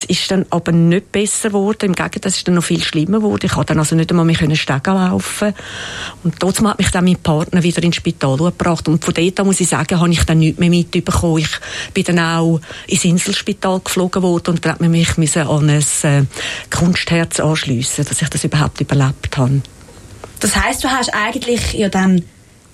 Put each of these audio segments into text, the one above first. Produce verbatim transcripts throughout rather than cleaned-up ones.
ist dann aber nicht besser geworden. Im Gegenteil, das ist dann noch viel schlimmer geworden. Ich konnte dann also nicht einmal mehr Stege laufen. Und trotzdem hat mich dann mein Partner wieder ins Spital gebracht. Und von dort an, muss ich sagen, habe ich dann nichts mehr mitbekommen. Ich bin dann auch ins Inselspital geflogen worden und dann hat man mich an ein äh, Kunstherz anschliessen, dass ich das überhaupt überlebt habe. Das heisst, du hast eigentlich ja dann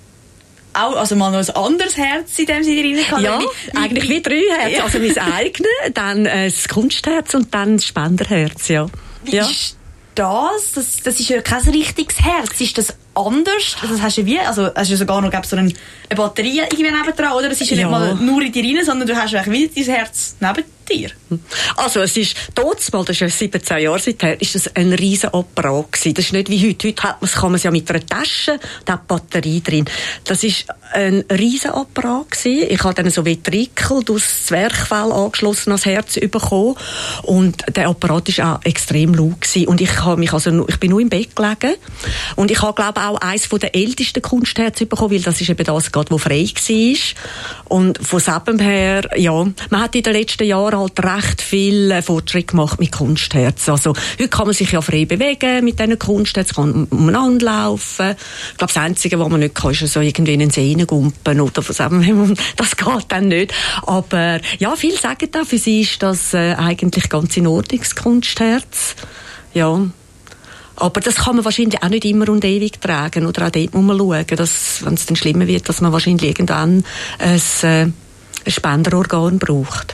auch, also mal noch ein anderes Herz in dem Sinne rein gehabt? Ja, wie, eigentlich wie, wie drei Herzen. Ja. Also mein eigenes, dann äh, das Kunstherz und dann das Spenderherz, ja. Wie ja. ist das? das? Das ist ja kein richtiges Herz. Ist das anders? Das hast du wie, also hast du sogar noch so eine, eine Batterie irgendwie nebendran, oder? Das ist ja, ja nicht mal nur in dir rein, sondern du hast ja wie dein Herz neben dir. Also es ist, damals, das ist ja siebzehn Jahre seither, ist das ein riesen Apparat gewesen. Das ist nicht wie heute. Heute hat man, kann man es ja mit einer Tasche, da hat Batterie drin. Das ist ein riesen Apparat gewesen. Ich habe dann so Ventrikel durch das Zwerchfell angeschlossen ans Herz bekommen. Und der Apparat ist auch extrem laut gewesen. Und ich habe mich also, ich bin nur im Bett gelegen. Und ich habe, glaube auch eines der ältesten Kunstherzen bekommen, weil das ist eben das gerade, wo frei war. Und von dem her, ja, man hat in den letzten Jahren halt recht viel Fortschritt gemacht mit Kunstherzen. Also, heute kann man sich ja frei bewegen mit diesen Kunstherzen, kann umeinander laufen. Ich glaube, das Einzige, was man nicht kann, ist so irgendwie in den See reingumpen oder von dem her, das geht dann nicht. Aber, ja, viele sagen da, für sie ist das äh, eigentlich ganz in Ordnung, das Kunstherz. Ja. Aber das kann man wahrscheinlich auch nicht immer und ewig tragen. Oder auch dort muss man schauen, dass, wenn es dann schlimmer wird, dass man wahrscheinlich irgendwann ein, äh, ein Spenderorgan braucht.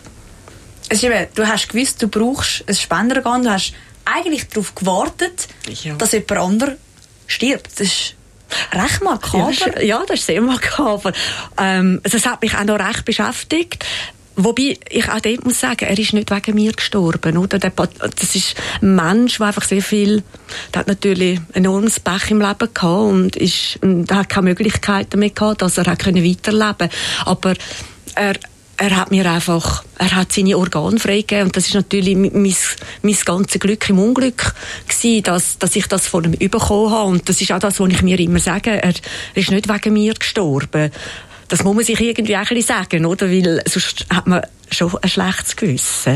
Es ist eben, du hast gewusst, du brauchst ein Spenderorgan. Du hast eigentlich darauf gewartet, ja. dass jemand anderes stirbt. Das ist recht makaber. Ja, ja, das ist sehr makaber. Ähm, also es hat mich auch noch recht beschäftigt. Wobei ich auch dort muss sagen, er ist nicht wegen mir gestorben, oder? Das ist ein Mensch, der einfach sehr viel, der hat natürlich ein enormes Pech im Leben gehabt und ist, der hat keine Möglichkeiten mehr gehabt, dass er weiterleben konnte. Aber er, er hat mir einfach, er hat seine Organe freigegeben und das ist natürlich mein, mein ganzes Glück im Unglück gewesen, dass, dass ich das von ihm bekommen habe. Und das ist auch das, was ich mir immer sage, er, er ist nicht wegen mir gestorben. Das muss man sich irgendwie auch ein bisschen sagen, oder? Weil sonst hat man schon ein schlechtes Gewissen.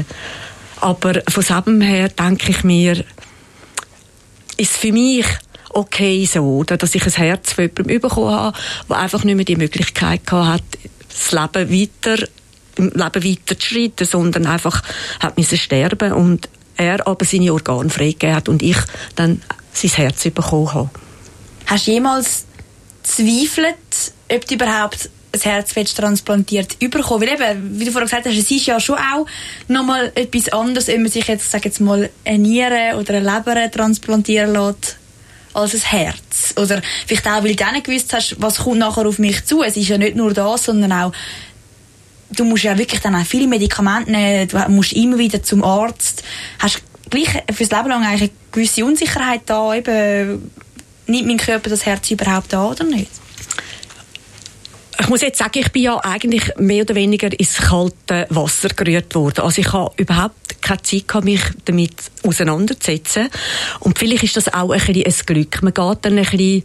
Aber von dem her denke ich mir, ist für mich okay so, oder? Dass ich ein Herz von jemandem bekommen habe, der einfach nicht mehr die Möglichkeit gehabt hat, das Leben weiter, im Leben weiter zu schreiten, sondern einfach hat müssen sterben und er aber seine Organe freigegeben hat und ich dann sein Herz bekommen habe. Hast du jemals zweifelt, ob du überhaupt ein Herz transplantiert bekommen? Weil eben, wie du vorhin gesagt hast, es ist ja schon auch nochmal etwas anderes, wenn man sich jetzt, sag jetzt mal, eine Niere oder eine Leber transplantieren lässt, als ein Herz. Oder vielleicht auch, weil du nicht gewusst hast, was kommt nachher auf mich zu. Es ist ja nicht nur das, sondern auch, du musst ja wirklich dann auch viele Medikamente nehmen, du musst immer wieder zum Arzt. Hast gleich fürs Leben lang eigentlich eine gewisse Unsicherheit da, eben, nimmt mein Körper das Herz überhaupt an oder nicht? Ich muss jetzt sagen, ich bin ja eigentlich mehr oder weniger ins kalte Wasser gerührt worden. Also ich habe überhaupt keine Zeit gehabt, mich damit auseinanderzusetzen. Und vielleicht ist das auch ein bisschen ein Glück. Man geht dann ein bisschen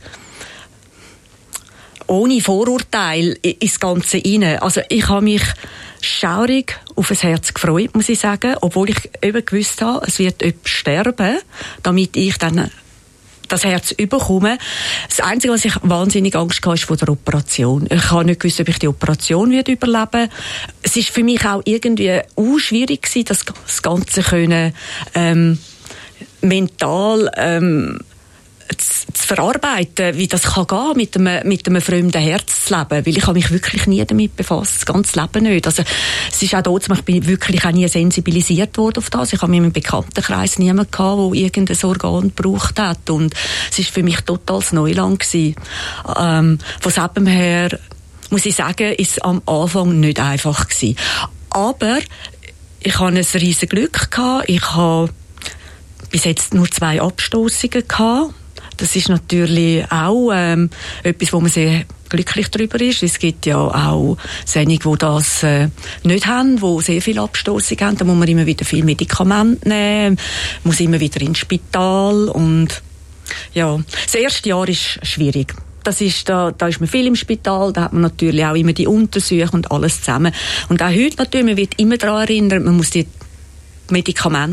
ohne Vorurteil ins Ganze rein. Also ich habe mich schaurig auf ein Herz gefreut, muss ich sagen, obwohl ich eben gewusst habe, es wird jemand sterben, damit ich dann das Herz überkomme. Das Einzige, was ich wahnsinnig Angst hatte, ist vor der Operation. Ich habe nicht gewusst, ob ich die Operation wird überleben. Es ist für mich auch irgendwie auch schwierig gewesen, das, das Ganze können, ähm, mental ähm, zu, zu verarbeiten, wie das kann gehen, mit einem, mit einem fremden Herz zu leben. Weil ich habe mich wirklich nie damit befasst, das ganze Leben nicht. Also, es ist auch dort, ich bin wirklich auch nie sensibilisiert worden auf das. Ich habe in meinem Bekanntenkreis niemanden gehabt, der irgendein Organ gebraucht hat. Und es war für mich total Neuland gewesen. Ähm, von dem her, muss ich sagen, ist es am Anfang nicht einfach gewesen. Aber ich hatte ein riesen Glück gehabt. Ich habe bis jetzt nur zwei Abstossungen gehabt. Das ist natürlich auch ähm, etwas, wo man sehr glücklich darüber ist. Es gibt ja auch einige, die das äh, nicht haben, die sehr viel Abstossung haben. Da muss man immer wieder viel Medikamente nehmen, muss immer wieder ins Spital. Und ja, das erste Jahr ist schwierig. Das ist, da, da ist man viel im Spital, da hat man natürlich auch immer die Untersuchungen und alles zusammen. Und auch heute natürlich, man wird immer daran erinnern, man muss die Medikamente